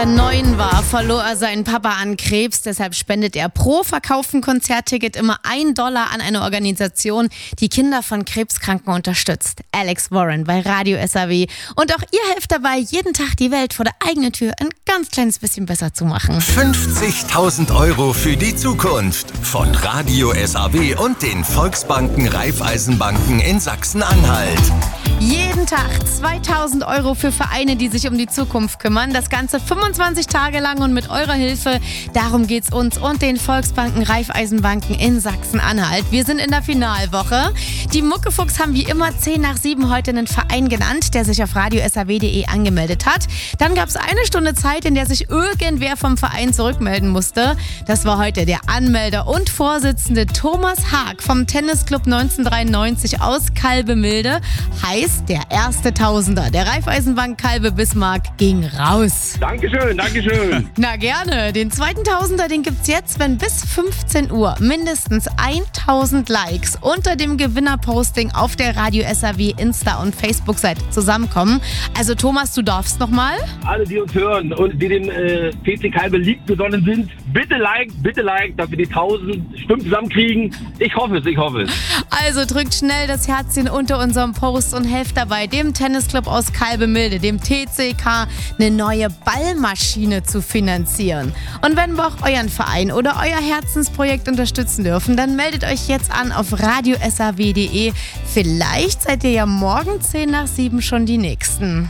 9 war, verlor er seinen Papa an Krebs. Deshalb spendet er pro verkauften Konzertticket immer $1 an eine Organisation, die Kinder von Krebskranken unterstützt. Alex Warren bei Radio SAW. Und auch ihr helft dabei, jeden Tag die Welt vor der eigenen Tür ein ganz kleines bisschen besser zu machen. 50.000 € für die Zukunft von Radio SAW und den Volksbanken Raiffeisenbanken in Sachsen-Anhalt. Jeden Tag 2.000 € für Vereine, die sich um die Zukunft kümmern. Das Ganze 25 Tage lang und mit eurer Hilfe. Darum geht's uns und den Volksbanken Raiffeisenbanken in Sachsen-Anhalt. Wir sind in der Finalwoche. Die Muckefuchs haben wie immer 6:10 heute einen Verein genannt, der sich auf radiosaw.de angemeldet hat. Dann gab es eine Stunde Zeit, in der sich irgendwer vom Verein zurückmelden musste. Das war heute der Anmelder und Vorsitzende Thomas Haag vom Tennisclub 1993 aus Kalbemilde. Heißt, der erste Tausender der Raiffeisenbank Kalbe Bismarck ging raus. Dankeschön. Na gerne. Den zweiten Tausender, den gibt's jetzt, wenn bis 15 Uhr mindestens 1000 Likes unter dem Gewinnerposting auf der Radio SAW Insta- und Facebook-Seite zusammenkommen. Also Thomas, du darfst nochmal. Alle, die uns hören und die dem PC Kalbe liebgesonnen sind, bitte like, dass wir die 1000 Stimmen zusammenkriegen. Ich hoffe es. Also drückt schnell das Herzchen unter unserem Post und helft dabei, dem Tennisclub aus Kalbemilde, dem TCK, eine neue Ballmaschine zu finanzieren. Und wenn wir auch euren Verein oder euer Herzensprojekt unterstützen dürfen, dann meldet euch jetzt an auf radiosaw.de. Vielleicht seid ihr ja morgen 6:10 schon die Nächsten.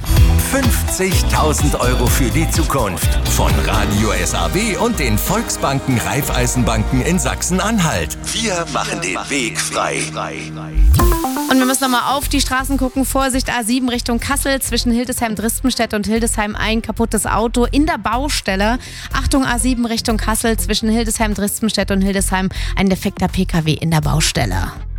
50.000 € für die Zukunft von Radio SAW und den Volksbanken Raiffeisenbanken in Sachsen-Anhalt. Wir machen den Weg frei. Und wir müssen nochmal auf die Straßen gucken. Vorsicht, A7 Richtung Kassel, zwischen Hildesheim-Dristenstedt und Hildesheim ein kaputtes Auto in der Baustelle. Achtung, A7 Richtung Kassel, zwischen Hildesheim-Dristenstedt und Hildesheim ein defekter PKW in der Baustelle.